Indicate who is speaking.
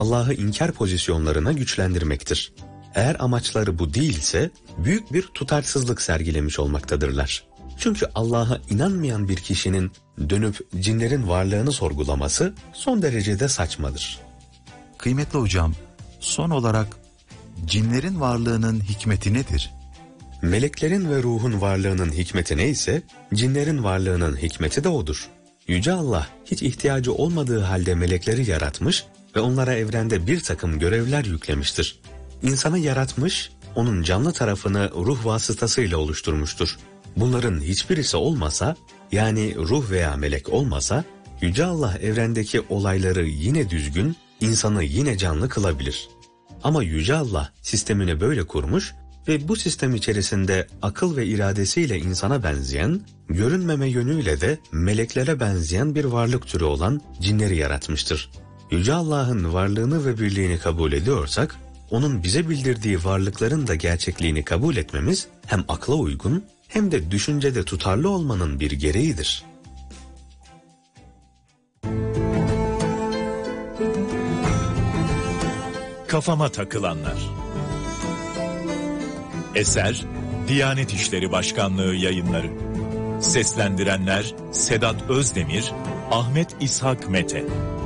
Speaker 1: Allah'ı inkar pozisyonlarına güçlendirmektir. Eğer amaçları bu değilse büyük bir tutarsızlık sergilemiş olmaktadırlar. Çünkü Allah'a inanmayan bir kişinin dönüp cinlerin varlığını sorgulaması son derecede saçmadır.
Speaker 2: Kıymetli hocam, son olarak cinlerin varlığının hikmeti nedir?
Speaker 1: Meleklerin ve ruhun varlığının hikmeti neyse, cinlerin varlığının hikmeti de odur. Yüce Allah hiç ihtiyacı olmadığı halde melekleri yaratmış ve onlara evrende bir takım görevler yüklemiştir. İnsanı yaratmış, onun canlı tarafını ruh vasıtasıyla oluşturmuştur. Bunların hiçbirisi olmasa, yani ruh veya melek olmasa, Yüce Allah evrendeki olayları yine düzgün, insanı yine canlı kılabilir. Ama Yüce Allah sistemini böyle kurmuş ve bu sistem içerisinde akıl ve iradesiyle insana benzeyen, görünmeme yönüyle de meleklere benzeyen bir varlık türü olan cinleri yaratmıştır. Yüce Allah'ın varlığını ve birliğini kabul ediyorsak, onun bize bildirdiği varlıkların da gerçekliğini kabul etmemiz hem akla uygun hem de düşüncede tutarlı olmanın bir gereğidir.
Speaker 3: Kafama takılanlar. Eser Diyanet İşleri Başkanlığı Yayınları. Seslendirenler Sedat Özdemir, Ahmet İshak Mete.